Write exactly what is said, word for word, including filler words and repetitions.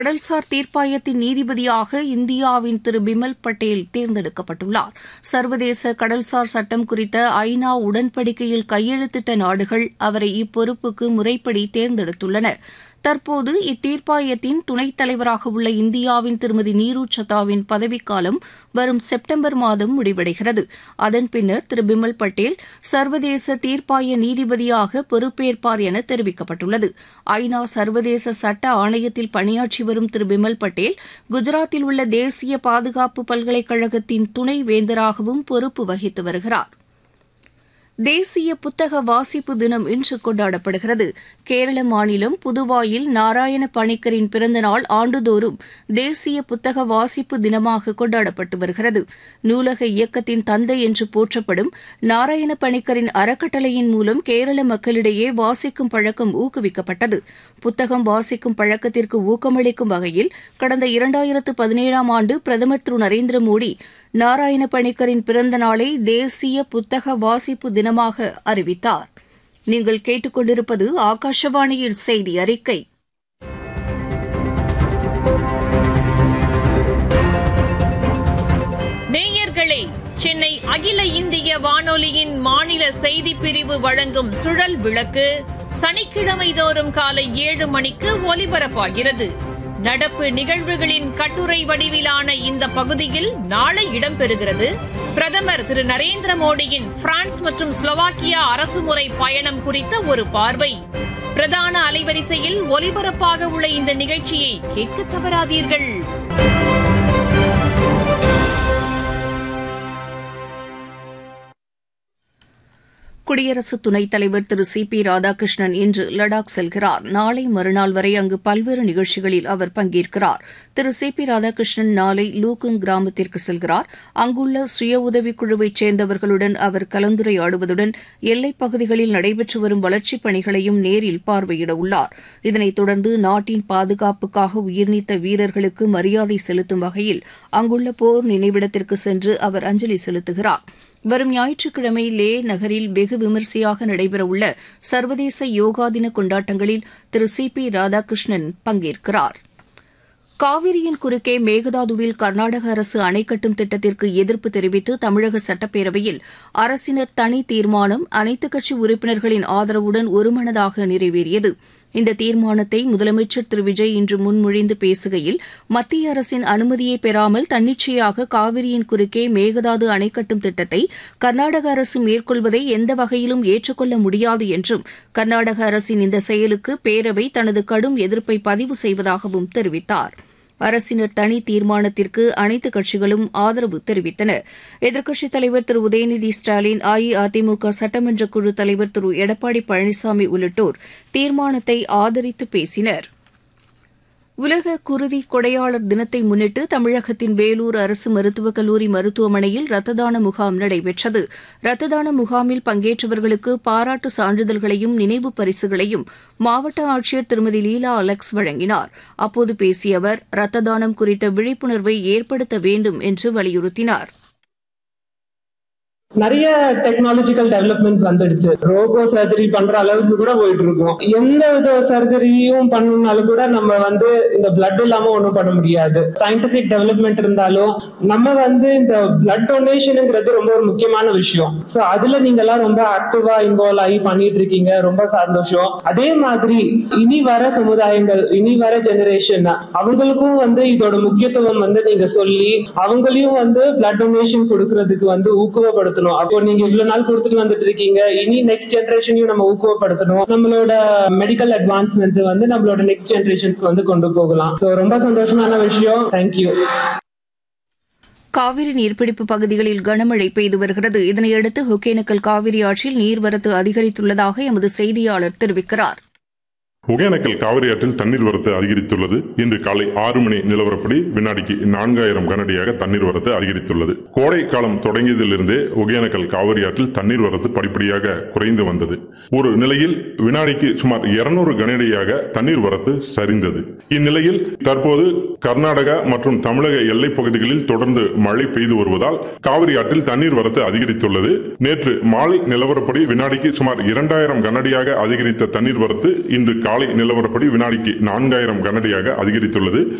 கடல்சார் தீர்ப்பாயத்தின் நீதிபதியாக இந்தியாவின் திரு பிமல் பட்டேல் தேர்ந்தெடுக்கப்பட்டுள்ளார். சர்வதேச கடல்சார் சட்டம் குறித்த ஐநா உடன்படிக்கையில் கையெழுத்திட்ட நாடுகள் அவரை இப்பொறுப்புக்கு முறைப்படி தேர்ந்தெடுத்துள்ளன. தற்போது இத்தீர்ப்பாயத்தின் துணைத் தலைவராக உள்ள இந்தியாவின் திருமதி நீரு சத்தாவின் பதவிக்காலம் வரும் செப்டம்பர் மாதம் முடிவடைகிறது. அதன் பின்னர் திரு பிமல் பட்டேல் சர்வதேச தீர்ப்பாய நீதிபதியாக பொறுப்பேற்பார் என தெரிவிக்கப்பட்டுள்ளது. ஐநா சர்வதேச சட்ட ஆணையத்தில் பணியாற்றி வரும் திரு பிமல் பட்டேல் குஜராத்தில் உள்ள தேசிய பாதுகாப்பு பல்கலைக்கழகத்தின் துணை வேந்தராகவும் பொறுப்பு வகித்து வருகிறார். தேசிய புத்தக வாசிப்பு தினம் இன்று கொண்டாடப்படுகிறது. கேரள மாநிலம் புதுவாயில் நாராயண பணிக்கரின் பிறந்தநாள் ஆண்டுதோறும் தேசிய புத்தக வாசிப்பு தினமாக கொண்டாடப்பட்டு வருகிறது. நூலக இயக்கத்தின் தந்தை என்று போற்றப்படும் நாராயண பணிக்கரின் அறக்கட்டளையின் மூலம் கேரள மக்களிடையே வாசிக்கும் பழக்கம் ஊக்குவிக்கப்பட்டது. புத்தகம் வாசிக்கும் பழக்கத்திற்கு ஊக்கமளிக்கும் வகையில் கடந்த இரண்டாயிரத்து பதினேழாம் ஆண்டு பிரதமர் திரு நரேந்திர மோடி நாராயண பணிக்கரின் பிறந்த நாளை தேசிய புத்தக வாசிப்பு தினமாக அறிவித்தார். நீங்கள் கேட்டுக்கொண்டிருப்பது ஆகாஷவாணியின் செய்தி அறிக்கை. நேயர்களே, சென்னை அகில இந்திய வானொலியின் மாநில செய்திப் பிரிவு வழங்கும் சுழல் விளக்கு சனிக்கிழமை தோறும் காலை ஏழு மணிக்கு ஒலிபரப்பாகிறது. நடப்பு நிகழ்வுகளின் கட்டுரை வடிவிலான இந்த பகுதியில் நாளை இடம்பெறுகிறது. பிரதமர் திரு நரேந்திர மோடியின் பிரான்ஸ் மற்றும் ஸ்லோவாக்கியா அரசுமுறை பயணம் குறித்த ஒரு பார்வை. பிரதான அலைவரிசையில் ஒலிபரப்பாக உள்ள இந்த நிகழ்ச்சியை கேட்க தவறாதீர்கள். குடியரசு துணைத் தலைவர் திரு சி பி ராதாகிருஷ்ணன் இன்று லடாக் செல்கிறார். நாளை மறுநாள் வரை அங்கு பல்வேறு நிகழ்ச்சிகளில் அவர் பங்கேற்கிறார். திரு சி பி ராதாகிருஷ்ணன் நாளை லூகுங் கிராமத்திற்கு செல்கிறார். அங்குள்ள சுய உதவிக் குழுவைச் சேர்ந்தவர்களுடன் அவர் கலந்துரையாடுவதுடன் எல்லைப் பகுதிகளில் நடைபெற்று வரும் வளர்ச்சிப் பணிகளையும் நேரில் பார்வையிட உள்ளார். இதனைத் தொடர்ந்து நாட்டின் பாதுகாப்புக்காக உயிர்நீத்த வீரர்களுக்கு மரியாதை செலுத்தும் வகையில் அங்குள்ள போர் நினைவிடத்திற்கு சென்று அவர் அஞ்சலி செலுத்துகிறார். வரும் ஞாயிற்றுக்கிழமை லே நகரில் வெகு விமரிசையாக நடைபெறவுள்ள சர்வதேச யோகா தின கொண்டாட்டங்களில் திரு சி பி ராதாகிருஷ்ணன் பங்கேற்கிறார். காவிரியின் குறுக்கே மேகதாதுவில் கர்நாடக அரசு அணை கட்டும் திட்டத்திற்கு எதிர்ப்பு தெரிவித்து தமிழக சட்டப்பேரவையில் அரசினர் தனி தீர்மானம் அனைத்துக் கட்சி உறுப்பினர்களின் ஆதரவுடன் ஒருமனதாக நிறைவேறியது. இந்த தீர்மானத்தை முதலமைச்சர் திரு விஜய் இன்று முன்மொழிந்து பேசுகையில், மத்திய அரசின் அனுமதியை பெறாமல் தன்னிச்சையாக காவிரியின் குறுக்கே மேகதாது அணை கட்டும் திட்டத்தை கர்நாடக அரசு மேற்கொள்வதை எந்த வகையிலும் ஏற்றுக்கொள்ள முடியாது என்றும், கர்நாடக அரசின் இந்த செயலுக்கு பேரவை தனது கடும் எதிர்ப்பை பதிவு செய்வதாகவும் தெரிவித்தார். அரசினர் தனி தீர்மானத்திற்கு அனைத்துக் கட்சிகளும் ஆதரவு தெரிவித்தன. எதிர்க்கட்சித் தலைவர் திரு உதயநிதி ஸ்டாலின், அஇஅதிமுக சட்டமன்ற குழு தலைவர் திரு எடப்பாடி பழனிசாமி உள்ளிட்டோர் தீர்மானத்தை ஆதரித்து பேசினர். உலக குருதி கொடையாளர் தினத்தை முன்னிட்டு தமிழகத்தின் வேலூர் அரசு மருத்துவக் கல்லூரி மருத்துவமனையில் ரத்த தான முகாம் நடைபெற்றது. ரத்த தான முகாமில் பங்கேற்றவர்களுக்கு பாராட்டு சான்றிதழ்களையும் நினைவு பரிசுகளையும் மாவட்ட ஆட்சியர் திருமதி லீலா அலெக்ஸ் வழங்கினார். அப்போது பேசிய அவர் ரத்த தானம் குறித்த விழிப்புணர்வை ஏற்படுத்த வேண்டும் என்று வலியுறுத்தினார். நிறைய டெக்னாலஜிக்கல் டெவலப்மெண்ட்ஸ் வந்துடுச்சு. ரோபோ சர்ஜரி பண்ற அளவுக்கு கூட போயிட்டு இருக்கோம். எந்த வித சர்ஜரியும் பண்ணணும்னாலும் கூட நம்ம வந்து இந்த பிளட் இல்லாம ஒண்ணும் பண்ண முடியாது. சயின்டிபிக் டெவலப்மெண்ட் இருந்தாலும் நம்ம வந்து இந்த பிளட் டொனேஷன்ங்கிறது ரொம்ப ஒரு முக்கியமான விஷயம். சோ அதுல நீங்க எல்லாம் ரொம்ப ஆக்டிவா இன்வால்வ் ஆகி பண்ணிட்டு இருக்கீங்க. ரொம்ப சந்தோஷம். அதே மாதிரி இனி வர சமுதாயங்கள், இனி வர ஜெனரேஷன், அவங்களுக்கும் வந்து இதோட முக்கியத்துவம் வந்து நீங்க சொல்லி அவங்களையும் வந்து பிளட் டொனேஷன் கொடுக்கறதுக்கு வந்து ஊக்குவப்படுத்தணும். அப்போ நீங்க இவ்வளவு நாள் கொடுத்துட்டு வந்துட்டு இருக்கீங்க, இனி நெக்ஸ்ட் ஜெனரேஷனையும் நம்ம ஊக்குவப்படுத்தணும். நம்மளோட மெடிக்கல் அட்வான்ஸ்மெண்ட்ஸ் வந்து நம்மளோட நெக்ஸ்ட் ஜெனரேஷன்ஸ்க்கு வந்து கொண்டு போகலாம். சோ ரொம்ப சந்தோஷமான விஷயம். தேங்க்யூ. காவிரி நீர்பிடிப்பு பகுதிகளில் கனமழை பெய்து வருகிறது. இதனையடுத்து ஒகேனக்கல் காவிரி ஆற்றில் நீர்வரத்து அதிகரித்துள்ளதாக எமது செய்தியாளர் தெரிவிக்கிறார். ஒகேனக்கல் காவிரி ஆற்றில் தண்ணீர் வரத்து அதிகரித்துள்ளது. இன்று காலை ஆறு மணி நிலவரப்படி வினாடிக்கு நான்காயிரம் கனஅடியாக தண்ணீர் வரத்து அதிகரித்துள்ளது. கோடை காலம் தொடங்கியதிலிருந்தே ஒகேனக்கல் காவிரி ஆற்றில் தண்ணீர் வரத்து படிப்படியாக குறைந்து வந்தது. ஒரு நிலையில் வினாடிக்கு சுமார் இருநூறு கனஅடியாக தண்ணீர் வரத்து சரிந்தது. இந்நிலையில் தற்போது கர்நாடகா மற்றும் தமிழக எல்லைப் பகுதிகளில் தொடர்ந்து மழை பெய்து வருவதால் காவிரி ஆற்றில் தண்ணீர் வரத்து அதிகரித்துள்ளது. நேற்று மாலை நிலவரப்படி வினாடிக்கு சுமார் இரண்டாயிரம் கனஅடியாக அதிகரித்த தண்ணீர் வரத்து இன்று காலை நிலவரப்படி வினாடிக்கு நான்காயிரம் கனஅடியாக அதிகரித்துள்ளது.